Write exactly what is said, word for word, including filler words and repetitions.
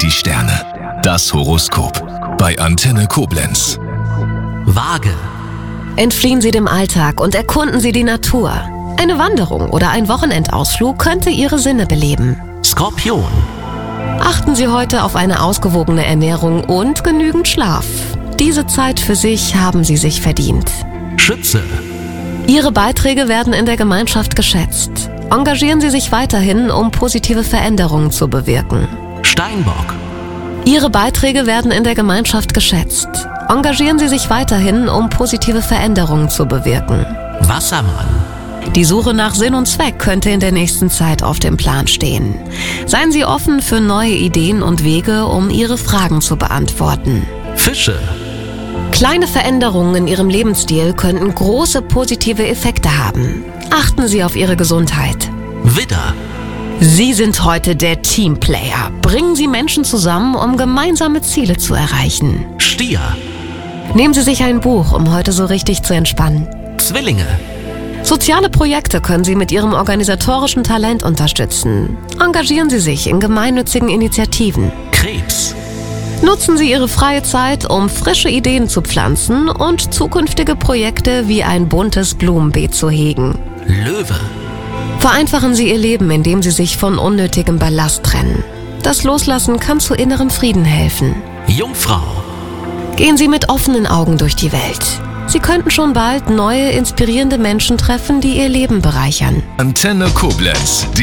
die Sterne. Das Horoskop bei Antenne Koblenz. Waage. Entfliehen Sie dem Alltag und erkunden Sie die Natur. Eine Wanderung oder ein Wochenendausflug könnte Ihre Sinne beleben. Skorpion. Achten Sie heute auf eine ausgewogene Ernährung und genügend Schlaf. Diese Zeit für sich haben Sie sich verdient. Schütze. Ihre Beiträge werden in der Gemeinschaft geschätzt. Engagieren Sie sich weiterhin, um positive Veränderungen zu bewirken. Steinbock. Ihre Beiträge werden in der Gemeinschaft geschätzt. Engagieren Sie sich weiterhin, um positive Veränderungen zu bewirken. Wassermann. Die Suche nach Sinn und Zweck könnte in der nächsten Zeit auf dem Plan stehen. Seien Sie offen für neue Ideen und Wege, um Ihre Fragen zu beantworten. Fische. Kleine Veränderungen in Ihrem Lebensstil könnten große positive Effekte haben. Achten Sie auf Ihre Gesundheit. Widder. Sie sind heute der Teamplayer. Bringen Sie Menschen zusammen, um gemeinsame Ziele zu erreichen. Stier. Nehmen Sie sich ein Buch, um heute so richtig zu entspannen. Zwillinge. Soziale Projekte können Sie mit Ihrem organisatorischen Talent unterstützen. Engagieren Sie sich in gemeinnützigen Initiativen. Krebs. Nutzen Sie Ihre freie Zeit, um frische Ideen zu pflanzen und zukünftige Projekte wie ein buntes Blumenbeet zu hegen. Löwe. Vereinfachen Sie Ihr Leben, indem Sie sich von unnötigem Ballast trennen. Das Loslassen kann zu innerem Frieden helfen. Jungfrau. Gehen Sie mit offenen Augen durch die Welt. Sie könnten schon bald neue, inspirierende Menschen treffen, die Ihr Leben bereichern. Antenne Koblenz.